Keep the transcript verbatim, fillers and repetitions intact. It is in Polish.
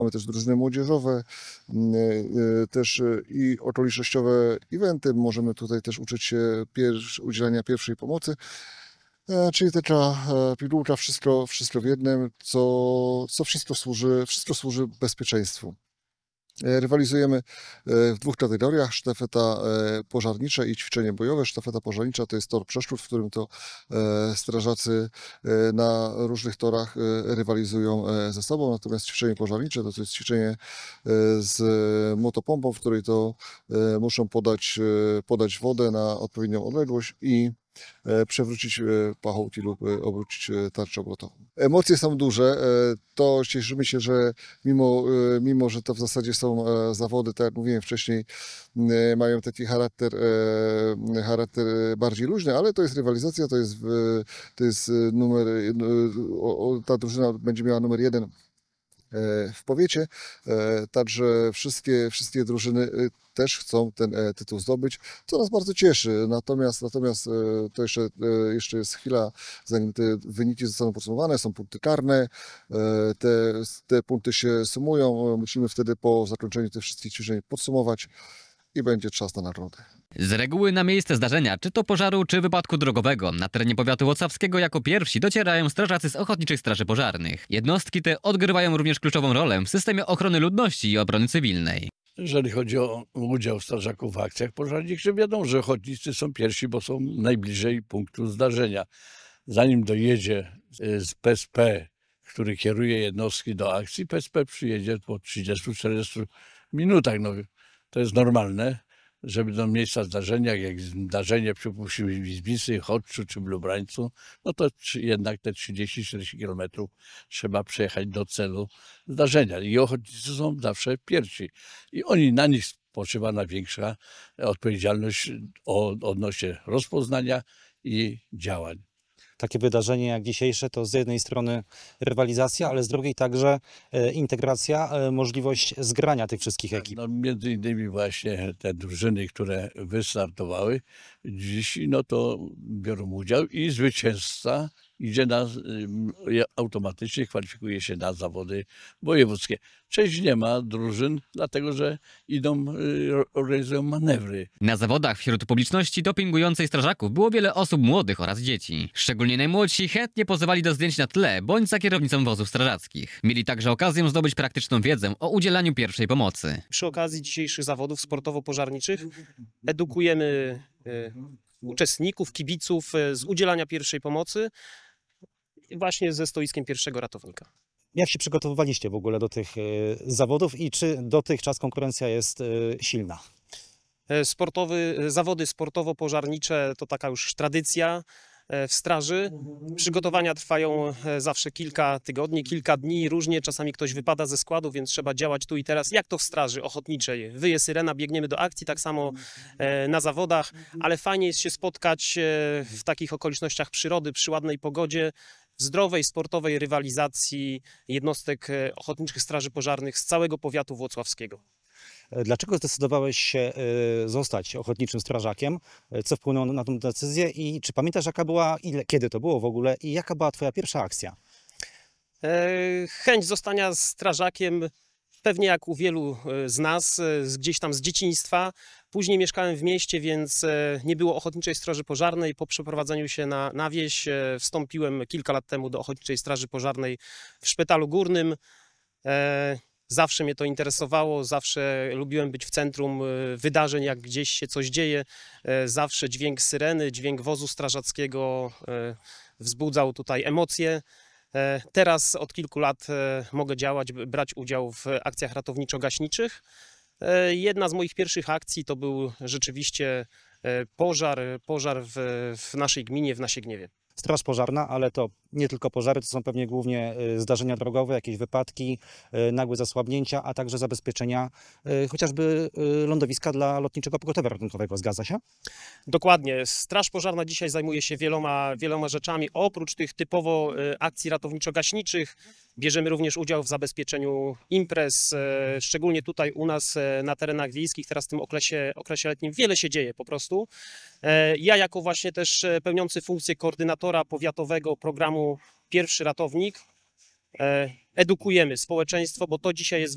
Mamy też drużyny młodzieżowe, też i okolicznościowe eventy. Możemy tutaj też uczyć się pier- udzielania pierwszej pomocy. Czyli taka pigułka, wszystko, wszystko w jednym, co, co wszystko służy, wszystko służy bezpieczeństwu. Rywalizujemy w dwóch kategoriach, sztafeta pożarnicza i ćwiczenie bojowe. Sztafeta pożarnicza to jest tor przeszkód, w którym to strażacy na różnych torach rywalizują ze sobą, natomiast ćwiczenie pożarnicze to, to jest ćwiczenie z motopompą, w której to muszą podać, podać wodę na odpowiednią odległość i przewrócić pachołki lub obrócić tarczę obrotową. Emocje są duże, to cieszymy się, że mimo, mimo, że to w zasadzie są zawody, tak jak mówiłem wcześniej, mają taki charakter, charakter bardziej luźny, ale to jest rywalizacja, to jest, to jest numer, ta drużyna będzie miała numer jeden w powiecie, także wszystkie, wszystkie drużyny też chcą ten tytuł zdobyć, co nas bardzo cieszy. Natomiast, natomiast to jeszcze, jeszcze jest chwila, zanim te wyniki zostaną podsumowane, są punkty karne, te, te punkty się sumują, musimy wtedy po zakończeniu tych wszystkich ćwiczeń podsumować i będzie czas na nagrodę. Z reguły na miejsce zdarzenia, czy to pożaru, czy wypadku drogowego, na terenie powiatu łocławskiego jako pierwsi docierają strażacy z Ochotniczych Straży Pożarnych. Jednostki te odgrywają również kluczową rolę w systemie ochrony ludności i obrony cywilnej. Jeżeli chodzi o udział strażaków w akcjach pożarniczych, wiadomo, że ochotnicy są pierwsi, bo są najbliżej punktu zdarzenia. Zanim dojedzie z P S P, który kieruje jednostki do akcji, P S P przyjedzie po trzydziestu czterdziestu minutach. No, to jest normalne, żeby do miejsca zdarzenia, jak zdarzenie przypuśćmy w Izbicy, Chodczu czy w Lubrańcu, no to jednak te trzydzieści czterdzieści kilometrów trzeba przejechać do celu zdarzenia. I ochotnicy są zawsze pierwsi. I oni, na nich spoczywa największa odpowiedzialność odnośnie rozpoznania i działań. Takie wydarzenie jak dzisiejsze to z jednej strony rywalizacja, ale z drugiej także integracja, możliwość zgrania tych wszystkich ekip. No, między innymi właśnie te drużyny, które wystartowały dziś, no to biorą udział i zwycięzca idzie na, automatycznie kwalifikuje się na zawody wojewódzkie. Część nie ma drużyn, dlatego że idą, organizują manewry. Na zawodach wśród publiczności dopingującej strażaków było wiele osób młodych oraz dzieci. Szczególnie najmłodsi chętnie pozywali do zdjęć na tle bądź za kierownicą wozów strażackich. Mieli także okazję zdobyć praktyczną wiedzę o udzielaniu pierwszej pomocy. Przy okazji dzisiejszych zawodów sportowo-pożarniczych edukujemy y, uczestników, kibiców y, z udzielania pierwszej pomocy właśnie ze stoiskiem pierwszego ratownika. Jak się przygotowywaliście w ogóle do tych y, zawodów i czy dotychczas konkurencja jest y, silna? Sportowy, zawody sportowo-pożarnicze to taka już tradycja w straży. Przygotowania trwają zawsze kilka tygodni, kilka dni, różnie. Czasami ktoś wypada ze składu, więc trzeba działać tu i teraz. Jak to w straży ochotniczej? Wyje syrena, biegniemy do akcji, tak samo na zawodach, ale fajnie jest się spotkać w takich okolicznościach przyrody, przy ładnej pogodzie, w zdrowej, sportowej rywalizacji jednostek Ochotniczych Straży Pożarnych z całego powiatu włocławskiego. Dlaczego zdecydowałeś się zostać ochotniczym strażakiem? Co wpłynęło na tę decyzję i czy pamiętasz, jaka była, ile, kiedy to było w ogóle i jaka była twoja pierwsza akcja? Chęć zostania strażakiem, pewnie jak u wielu z nas, gdzieś tam z dzieciństwa. Później mieszkałem w mieście, więc nie było Ochotniczej Straży Pożarnej. Po przeprowadzeniu się na, na wieś wstąpiłem kilka lat temu do Ochotniczej Straży Pożarnej w Szpitalu Górnym. Zawsze mnie to interesowało, zawsze lubiłem być w centrum wydarzeń, jak gdzieś się coś dzieje. Zawsze dźwięk syreny, dźwięk wozu strażackiego wzbudzał tutaj emocje. Teraz od kilku lat mogę działać, brać udział w akcjach ratowniczo-gaśniczych. Jedna z moich pierwszych akcji to był rzeczywiście pożar, pożar w, w naszej gminie, w Nasiegniewie. Straż pożarna, ale to nie tylko pożary, to są pewnie głównie zdarzenia drogowe, jakieś wypadki, nagłe zasłabnięcia, a także zabezpieczenia chociażby lądowiska dla lotniczego pogotowia ratunkowego. Zgadza się? Dokładnie. Straż pożarna dzisiaj zajmuje się wieloma, wieloma rzeczami. Oprócz tych typowo akcji ratowniczo-gaśniczych bierzemy również udział w zabezpieczeniu imprez, szczególnie tutaj u nas na terenach wiejskich. Teraz w tym okresie, okresie letnim wiele się dzieje po prostu. Ja jako właśnie też pełniący funkcję koordynatora powiatowego programu Pierwszy Ratownik edukujemy społeczeństwo, bo to dzisiaj jest